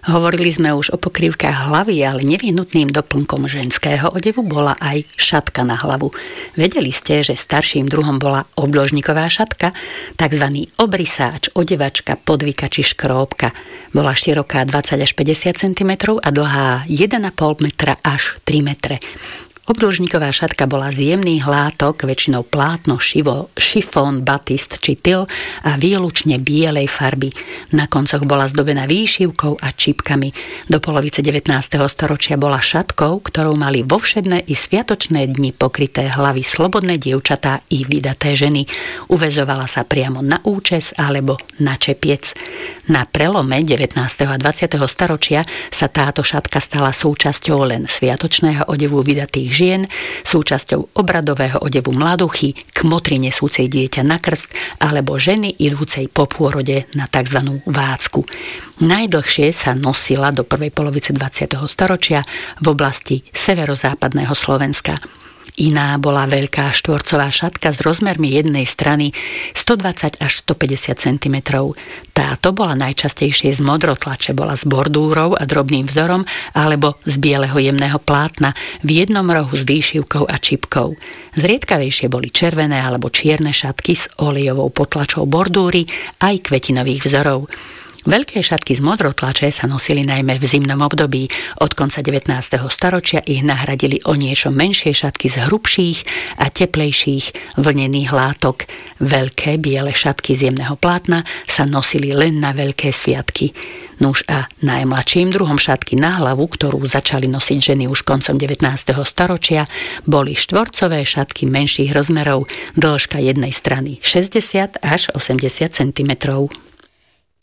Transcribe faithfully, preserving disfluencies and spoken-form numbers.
Hovorili sme už o pokrývkach hlavy, ale nevyhnutným doplnkom ženského odevu bola aj šatka na hlavu. Vedeli ste, že starším druhom bola obdĺžniková šatka, takzvaný obrysáč, odevačka, podvika či škróbka. Bola široká dvadsať až päťdesiat centimetrov a dlhá jeden a pol metra až tri metre. Obdĺžniková šatka bola z jemných látok, väčšinou plátno, šivo, šifón, batist či tyl a výlučne bielej farby. Na koncoch bola zdobená výšivkou a čipkami. Do polovice devätnásteho storočia bola šatkou, ktorou mali vo všedné i sviatočné dni pokryté hlavy slobodné dievčatá i vydaté ženy. Uväzovala sa priamo na účes alebo na čepiec. Na prelome devätnásteho a dvadsiateho storočia sa táto šatka stala súčasťou len sviatočného odevu vydatých žien, súčasťou obradového odevu mladuchy, kmotry nesúcej dieťa na krst alebo ženy idúcej po pôrode na tzv. Vácku. Najdlhšie sa nosila do prvej polovice dvadsiateho storočia v oblasti severozápadného Slovenska. Iná bola veľká štvorcová šatka s rozmermi jednej strany stodvadsať až stopäťdesiat centimetrov. Táto bola najčastejšie z modrotlače, bola s bordúrou a drobným vzorom alebo z bieleho jemného plátna v jednom rohu s výšivkou a čipkou. Zriedkavejšie boli červené alebo čierne šatky s olejovou potlačou bordúry aj kvetinových vzorov. Veľké šatky z modrotlače sa nosili najmä v zimnom období. Od konca devätnásteho storočia ich nahradili o niečo menšie šatky z hrubších a teplejších vlnených látok. Veľké biele šatky z jemného plátna sa nosili len na veľké sviatky. Nuž a najmladším druhom šatky na hlavu, ktorú začali nosiť ženy už koncom devätnásteho storočia, boli štvorcové šatky menších rozmerov, dĺžka jednej strany šesťdesiat až osemdesiat centimetrov.